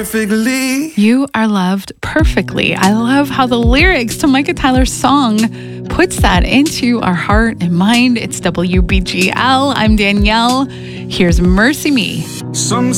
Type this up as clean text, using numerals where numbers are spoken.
perfectly. You are loved perfectly. I love how the lyrics to Micah Tyler's song puts that into our heart and mind. It's WBGL. I'm Danielle. Here's Mercy Me. Some